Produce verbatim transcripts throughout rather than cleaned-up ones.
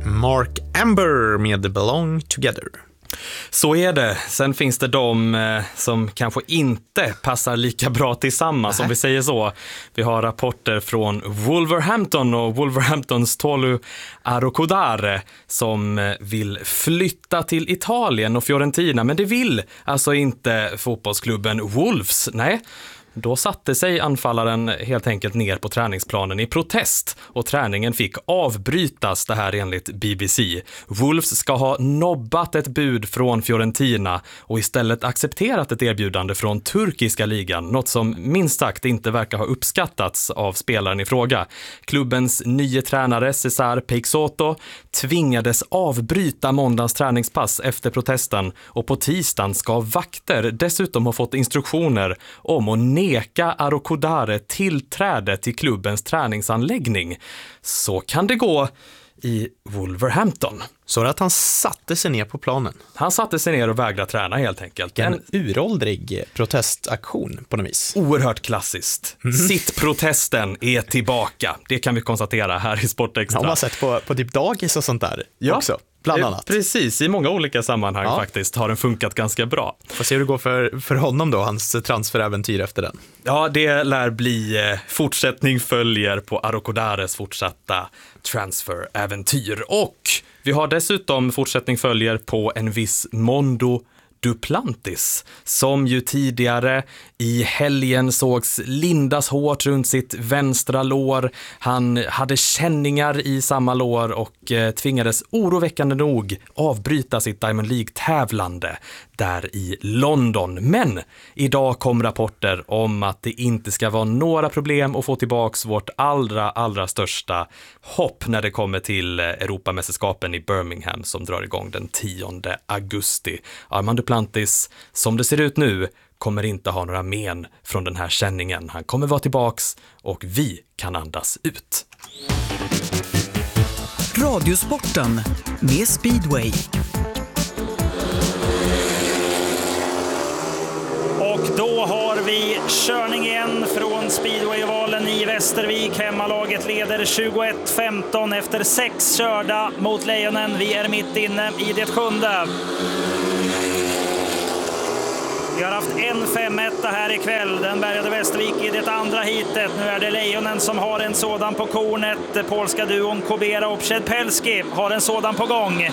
Mark Amber med The Belong Together. Så är det. Sen finns det de eh, som kanske inte passar lika bra tillsammans, om vi säger så. Vi har rapporter från Wolverhampton och Wolverhamptons Tolu Arokodare som eh, vill flytta till Italien och Fiorentina, men det vill alltså inte fotbollsklubben Wolves. Nej. Då satte sig anfallaren helt enkelt ner på träningsplanen i protest och träningen fick avbrytas, det här enligt B B C. Wolves ska ha nobbat ett bud från Fiorentina och istället accepterat ett erbjudande från turkiska ligan, något som minst sagt inte verkar ha uppskattats av spelaren i fråga. Klubbens nya tränare Cesar Peixoto tvingades avbryta måndagens träningspass efter protesten och på tisdagen ska vakter dessutom ha fått instruktioner om att neka Arokodare tillträde till klubbens träningsanläggning. Så kan det gå i Wolverhampton. Så att han satte sig ner på planen. Han satte sig ner och vägrade träna helt enkelt. En, en uråldrig protestaktion på något vis. Oerhört klassiskt. Mm. Sittprotesten är tillbaka. Det kan vi konstatera här i Sportextra. Jag har sett på, på typ dagis och sånt där ja. också. Bland annat. Precis, i många olika sammanhang ja. faktiskt har den funkat ganska bra. Får se hur det går för, för honom då, hans transferäventyr efter den. Ja, det lär bli eh, fortsättning följer på Arokodares fortsatta transferäventyr. Och vi har dessutom fortsättning följer på en viss Mondo Duplantis, som ju tidigare i helgen sågs lindas hårt runt sitt vänstra lår. Han hade känningar i samma lår och eh, tvingades oroväckande nog avbryta sitt Diamond League-tävlande där i London. Men idag kom rapporter om att det inte ska vara några problem att få tillbaks vårt allra, allra största hopp när det kommer till Europamästerskapen i Birmingham som drar igång den tionde augusti. Armand Duplantis, som det ser ut nu, kommer inte ha några men från den här känningen. Han kommer vara tillbaks och vi kan andas ut. Radiosporten med Speedway. Och då har vi körning igen från Speedway-ovalen i Västervik. Hemmalaget leder tjugoett femton efter sex körda mot Lejonen. Vi är mitt inne i det sjunde. Vi har haft en fem ett här ikväll. Den bärgade Västervik i det andra hitet. Nu är det Lejonen som har en sådan på kornet. Polska duon Kobera och Przedpelski har en sådan på gång.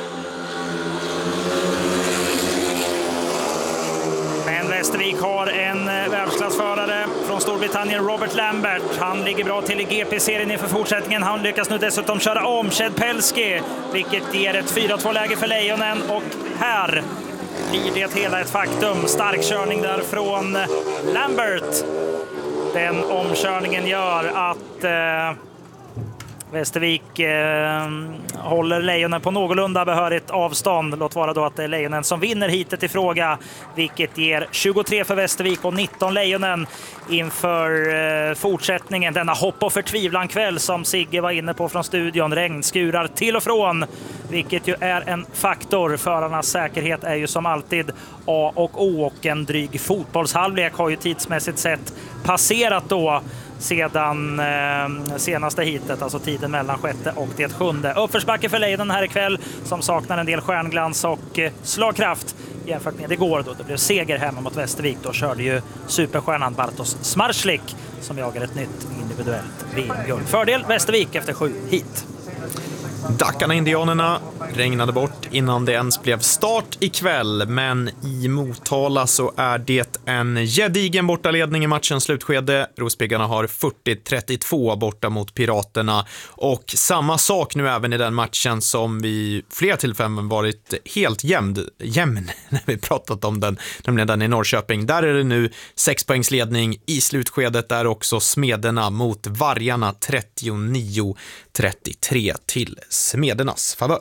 Men Västervik har en världsklassförare från Storbritannien, Robert Lambert. Han ligger bra till i G P-serien inför fortsättningen. Han lyckas nu dessutom köra om Przedpelski, vilket ger ett fyra två-läge för Lejonen. Och här blir det hela ett faktum. Stark körning där från Lambert. Den omkörningen gör att eh, Västervik eh, håller Lejonen på någorlunda behörigt avstånd. Låt vara då att det är Lejonen som vinner hitet i fråga, vilket ger tjugotre för Västervik och nitton Lejonen inför eh, fortsättningen. Denna hopp och förtvivlan kväll som Sigge var inne på från studion. Regn skurar till och från, vilket ju är en faktor. Förarnas säkerhet är ju som alltid A och O, och en dryg fotbollshalvlek har ju tidsmässigt sett passerat då sedan eh, senaste hitet, alltså tiden mellan sjätte och det sjunde. Uppförsbacke för Lejonen här ikväll som saknar en del stjärnglans och eh, slagkraft jämfört med igår då det blev seger hemma mot Västervik. Då körde ju superstjärnan Bartosz Smarslik som jagar ett nytt individuellt V M-guld. Fördel Västervik efter sju hit. Dackarna Indianerna regnade bort innan det ens blev start ikväll, men i Motala så är det en gedigen bortaledning i matchens slutskede. Rospiggarna har fyrtio trettiotvå borta mot Piraterna, och samma sak nu även i den matchen som vi flera tillfällen varit helt jämn, jämn när vi pratat om den, nämligen den i Norrköping. Där är det nu sex poängs ledning i slutskedet, där också Smederna mot Vargarna trettionio trettiotre till Smedernas favör.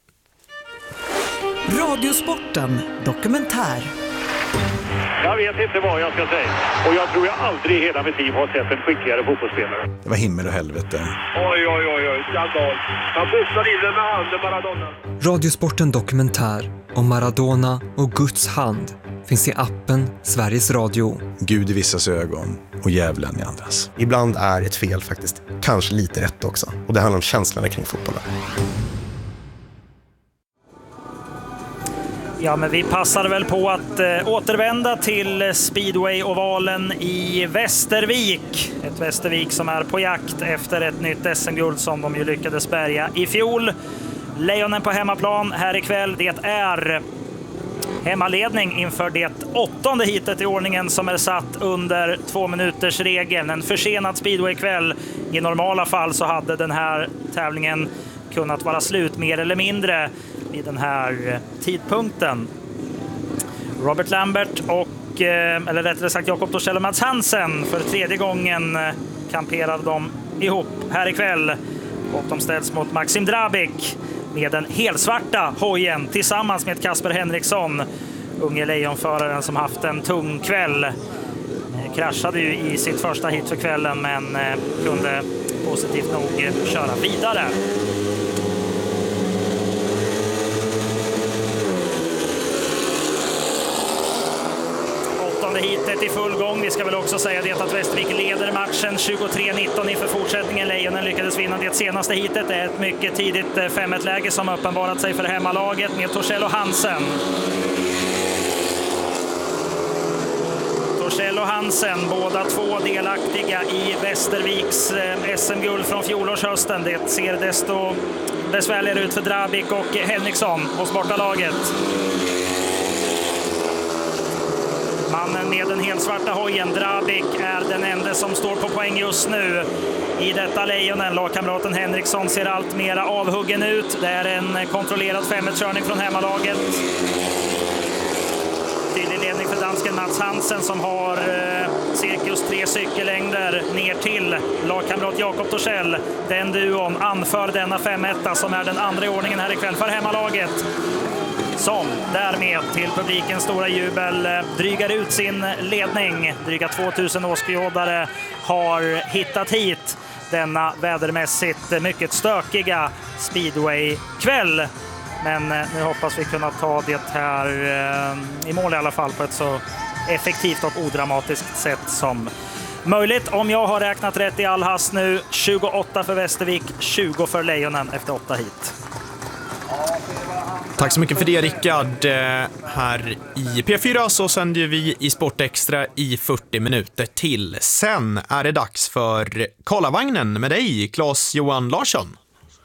Radiosporten dokumentär. Jag vet inte vad jag ska säga. Och jag tror jag aldrig i hela mitt liv har sett en skickligare fotbollsspelare. Det var himmel och helvete. Oj, oj, oj, oj. Skandal. Han pussade in den med handen, Maradona. Radiosporten dokumentär om Maradona och Guds hand finns i appen Sveriges Radio. Gud i vissas ögon och djävulen i andras. Ibland är ett fel faktiskt kanske lite rätt också. Och det handlar om känslorna kring fotbollen. Ja, men vi passade väl på att eh, återvända till Speedway-ovalen i Västervik. Ett Västervik som är på jakt efter ett nytt S M-guld som de ju lyckades bärga i fjol. Lejonen på hemmaplan här ikväll. Det är hemmaledning inför det åttonde hitet i ordningen som är satt under två minuters regeln. En försenad Speedway-kväll. I normala fall så hade den här tävlingen kunnat vara slut mer eller mindre i den här tidpunkten. Robert Lambert och, eller rättare sagt Jakob Torssell och Mats Hansen, för tredje gången kamperar de ihop här ikväll. Och de ställs mot Maxim Drabik med den helsvarta hojen tillsammans med Kasper Henriksson, unge lejonföraren som haft en tung kväll. Kraschade ju i sitt första hit för kvällen men kunde positivt nog köra vidare. Hitet i full gång. Vi ska väl också säga det att Västervik leder matchen tjugotre nitton inför fortsättningen. Lejonen lyckades vinna det senaste hitet. Det är ett mycket tidigt fem ett-läge som uppenbarat sig för hemmalaget med Torssell och Hansen. Torssell och Hansen, båda två delaktiga i Västerviks S M-guld från fjolårshösten. Det ser desto besvärligare ut för Drabik och Henriksson hos bortalaget. Mannen med den helsvarta hojen, Drabik, är den enda som står på poäng just nu i detta lejonen. Lagkamraten Henriksson ser allt mera avhuggen ut. Det är en kontrollerad femmetskörning från hemmalaget. Tydlig ledning för dansken Mats Hansen som har eh, cirkus tre cykellängder ner till lagkamrat Jakob Torssell. Den duon anför denna femetta som är den andra i ordningen här ikväll för hemmalaget. Som därmed till publikens stora jubel drygar ut sin ledning. Dryga tvåtusen åskådare har hittat hit denna vädermässigt mycket stökiga Speedway-kväll. Men nu hoppas vi kunna ta det här i mål i alla fall på ett så effektivt och odramatiskt sätt som möjligt. Om jag har räknat rätt i all hast nu, tjugoåtta för Västervik, tjugo för Lejonen efter åtta hit. Tack så mycket för det, Rickard. Här i P fyra så sänder vi i Sport Extra i fyrtio minuter till. Sen är det dags för Karlavagnen med dig, Claes-Johan Larsson.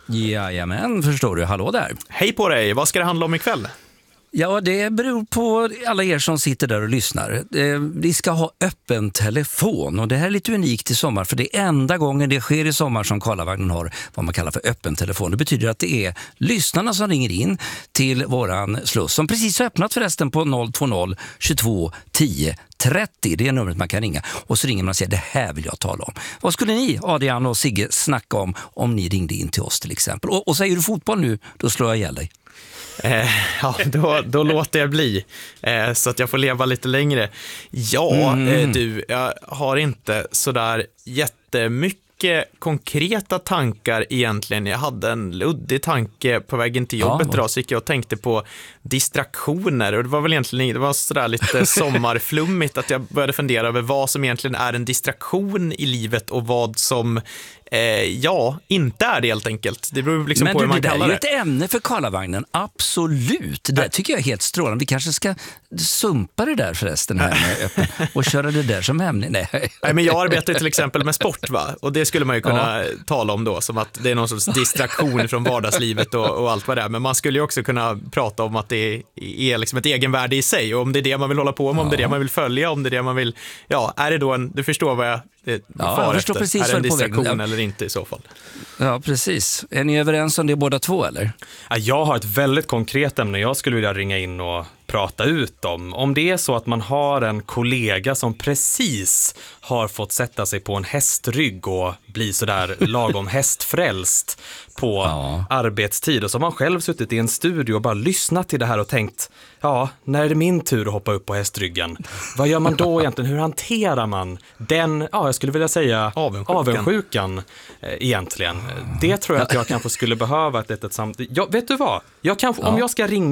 Jajamän, förstår du. Hallå där. Hej på dig. Vad ska det handla om ikväll? Ja, det beror på alla er som sitter där och lyssnar. Vi ska ha öppen telefon och det här är lite unikt i sommar för det är enda gången det sker i sommar som Karlavagnen har vad man kallar för öppen telefon. Det betyder att det är lyssnarna som ringer in till våran sluss som precis har öppnat förresten på noll två noll tjugotvå tio trettio. Det är numret man kan ringa och så ringer man och säger det här vill jag tala om. Vad skulle ni, Adrian och Sigge, snacka om om ni ringde in till oss till exempel? Och, och säger du fotboll nu, då slår jag ihjäl dig. Eh, ja, då, då låter jag bli eh, så att jag får leva lite längre. Ja, mm. eh, du, jag har inte sådär jättemycket konkreta tankar egentligen. Jag hade en luddig tanke på vägen till jobbet ja. idag, så gick jag och tänkte på distraktioner och det var väl egentligen det var sådär lite sommarflummigt att jag började fundera över vad som egentligen är en distraktion i livet och vad som Eh, ja, inte är det helt enkelt. Det beror liksom men på du, hur man kallar det. Men det är ju ett ämne för Karlavagnen, absolut. Det tycker jag är helt strålande. Vi kanske ska sumpa det där förresten här med öppen och köra det där som ämne. Nej. Nej, men jag arbetar till exempel med sport, va? Och det skulle man ju kunna ja. tala om då, som att det är någon sorts distraktion från vardagslivet och, och allt vad det är. Men man skulle ju också kunna prata om att det är liksom ett egenvärde i sig och om det är det man vill hålla på med, om ja. det är det man vill följa, om det är det man vill, ja, är det då en, du förstår vad jag det, ja, jag förstår precis är det en distraktion ja. eller inte i så fall. Ja, precis. Är ni överens om det båda två, eller? Ja, jag har ett väldigt konkret ämne jag skulle vilja ringa in och prata ut om. Om det är så att man har en kollega som precis har fått sätta sig på en hästrygg och bli sådär lagom hästfrälst på ja. arbetstid och så har man själv suttit i en studio och bara lyssnat till det här och tänkt, ja, när är det min tur att hoppa upp på hästryggen? Vad gör man då egentligen? Hur hanterar man den, ja, jag skulle vilja säga avundsjukan, avundsjukan eh, egentligen? Det tror jag att jag kanske skulle behöva ett litet samtal. Ja, vet du vad? Jag kanske, ja. Om jag ska ringa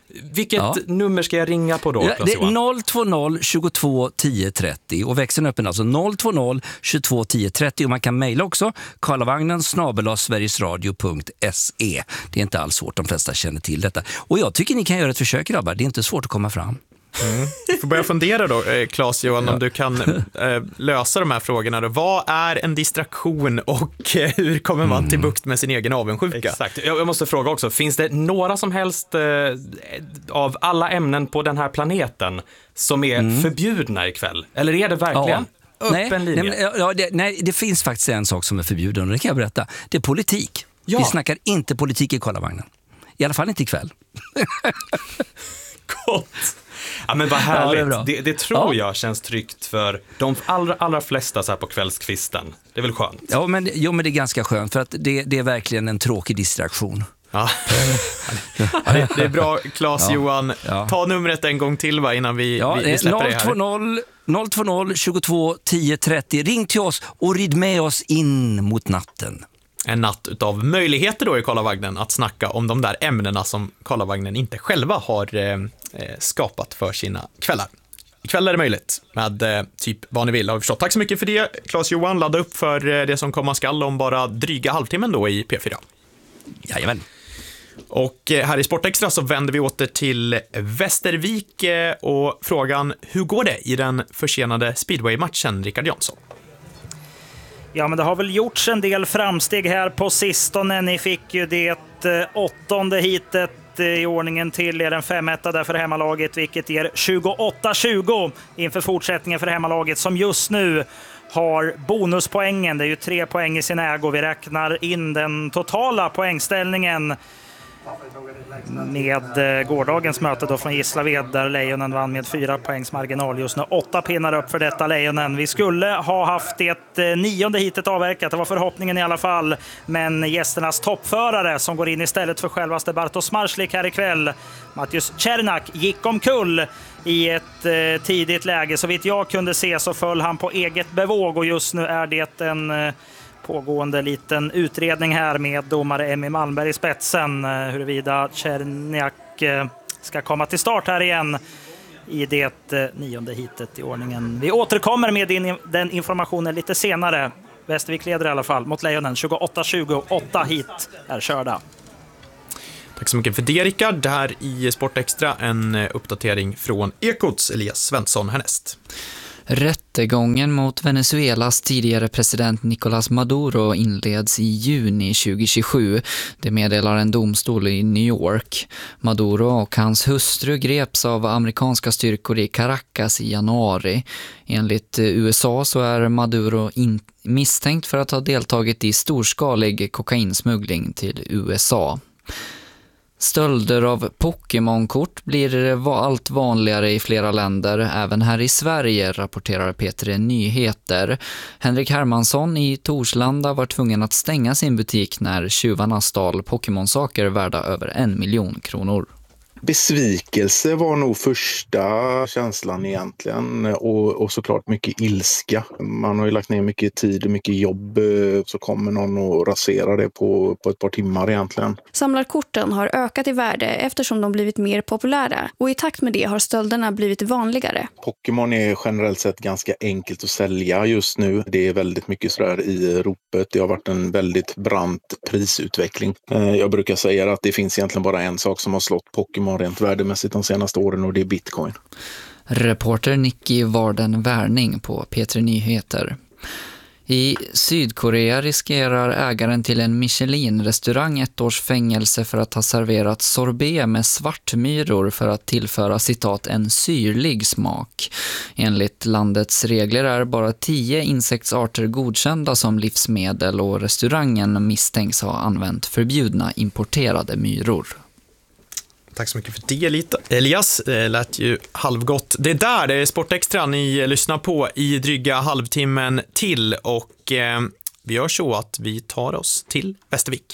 Vilket Ja. nummer ska jag ringa på då? Ja, det är noll två noll tjugotvå tio trettio och växeln öppen alltså noll två noll tjugotvå tio trettio och man kan mejla också karlavagnen snabel-a sverigesradio punkt se. Det är inte alls svårt, de flesta känner till detta. Och jag tycker ni kan göra ett försök, grabbar, det är inte svårt att komma fram. Mm. Får börja fundera då, Claes Johan, ja. om du kan eh, lösa de här frågorna då. Vad är en distraktion och eh, hur kommer man till bukt med sin egen avundsjuka? Exakt. Jag, jag måste fråga också, finns det några som helst eh, av alla ämnen på den här planeten som är mm. förbjudna ikväll? Eller är det verkligen ja. öppen nej, linje? Nej, ja, det, nej, det finns faktiskt en sak som är förbjuden och det kan jag berätta. Det är politik. Ja. Vi snackar inte politik i Karlavagnen. I alla fall inte ikväll. Gott! Ja, men vad härligt. Ja, det, det, det tror ja. jag känns tryggt för de allra, allra flesta så här på kvällskvisten. Det är väl skönt? Ja, men, jo, men det är ganska skönt för att det, det är verkligen en tråkig distraktion. Ja. ja, det, det är bra, Claes ja. Johan. Ja. Ta numret en gång till va, innan vi, ja, vi, vi släpper det här. noll två noll tjugotvå tio trettio. Ring till oss och rid med oss in mot natten. En natt utav möjligheter då i Karlavagnen att snacka om de där ämnena som Karlavagnen inte själva har eh, skapat för sina kvällar. Ikväll är det möjligt med eh, typ vad ni vill, har vi förstått. Tack så mycket för det, Claes Johan. Ladda upp för eh, det som komma skall om bara dryga halvtimmen då i P fyra. Jajamän. Och eh, här i Sportextra så vänder vi åter till Västervik eh, och frågan, hur går det i den försenade speedway-matchen, Rickard Jansson? Ja, men det har väl gjorts en del framsteg här på sistone. Ni fick ju det åttonde hitet i ordningen till er, en femetta där för hemmalaget, vilket ger tjugoåtta tjugo inför fortsättningen för hemmalaget som just nu har bonuspoängen. Det är ju tre poäng i sin ägo. Vi räknar in den totala poängställningen med gårdagens möte då från Gislaved där Lejonen vann med fyra poängs marginal. Just nu åtta pinnar upp för detta Lejonen. Vi skulle ha haft det nionde hitet avverkat, det var förhoppningen i alla fall. Men gästernas toppförare som går in istället för självaste Bartosz Marslik här ikväll, Mattius Czernak, gick omkull i ett eh, tidigt läge. Så vitt jag kunde se så föll han på eget bevåg och just nu är det en eh, pågående liten utredning här med domare Emmy Malmberg i spetsen eh, huruvida Czernak eh, ska komma till start här igen i det eh, nionde hitet i ordningen. Vi återkommer med din, den informationen lite senare. Västervik leder i alla fall mot Lejonen tjugoåtta tjugo, åtta hit är körda. Tack så mycket för det, Rickard. Det här i Sportextra, en uppdatering från Ekots Elias Svensson härnäst. Rättegången mot Venezuelas tidigare president Nicolás Maduro inleds i juni tjugohundratjugosju. Det meddelar en domstol i New York. Maduro och hans hustru greps av amerikanska styrkor i Caracas i januari. Enligt U S A så är Maduro in- misstänkt för att ha deltagit i storskalig kokainsmuggling till U S A. Stölder av Pokémon-kort blir allt vanligare i flera länder, även här i Sverige, rapporterar P tre Nyheter. Henrik Hermansson i Torslanda var tvungen att stänga sin butik när tjuvarna stal Pokémon-saker värda över en miljon kronor. Besvikelse var nog första känslan egentligen och, och såklart mycket ilska. Man har ju lagt ner mycket tid och mycket jobb, så kommer någon och raserar det på, på ett par timmar egentligen. Samlarkorten har ökat i värde eftersom de blivit mer populära och i takt med det har stölderna blivit vanligare. Pokémon är generellt sett ganska enkelt att sälja just nu. Det är väldigt mycket sådär i ropet. Det har varit en väldigt brant prisutveckling. Jag brukar säga att det finns egentligen bara en sak som har slått Pokémon rent värdemässigt de senaste åren och det är Bitcoin. Reporter Nicky Varden Värning på P tre Nyheter. I Sydkorea riskerar ägaren till en Michelin-restaurang ett års fängelse för att ha serverat sorbet med svartmyror för att tillföra citat en syrlig smak. Enligt landets regler är bara tio insektsarter godkända som livsmedel och restaurangen misstänks ha använt förbjudna importerade myror. Tack så mycket för det, Elias. Det lät ju halvgott. Det där, det är Sportextra ni lyssnar på i dryga halvtimmen till och eh, vi gör så att vi tar oss till Västervik.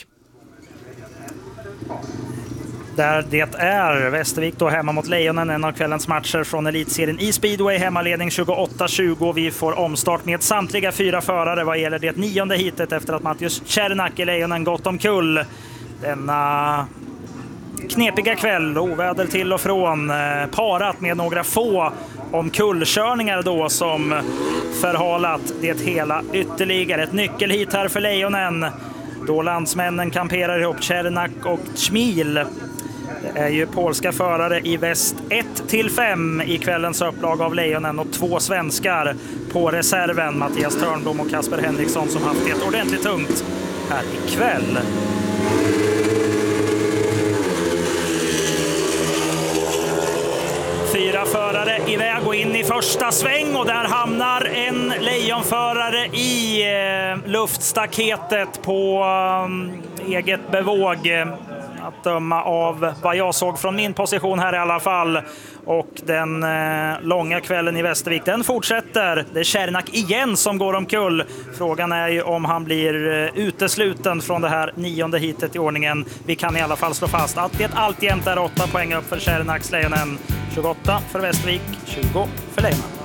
Där det är Västervik då hemma mot Lejonen, en av kvällens matcher från elitserien i speedway, hemmaledning tjugoåtta tjugo. Vi får omstart med samtliga fyra förare vad gäller det nionde hitet efter att Mattius Czernak i Lejonen gått omkull. Denna knepiga kväll, oväder till och från, parat med några få omkullkörningar då som förhalat det hela ytterligare. Ett nyckelhit här för Lejonen då landsmännen kamperar ihop. Czernak och Chmil. Det är ju polska förare i väst ett till fem i kvällens upplag av Lejonen och två svenskar på reserven. Mattias Törnblom och Kasper Henriksson som haft det ordentligt tungt här ikväll. Fyra förare iväg och in i första sväng och där hamnar en lejonförare i eh, luftstaketet på eh, eget bevåg. Att döma av vad jag såg från min position här i alla fall. Och den eh, långa kvällen i Västervik, den fortsätter. Det är Czernak igen som går omkull. Frågan är ju om han blir eh, utesluten från det här nionde hitet i ordningen. Vi kan i alla fall slå fast att det alltjämt är åtta poäng upp för Czernaks Lejonen. tjugoåtta för Västervik, tjugo för Lejonen.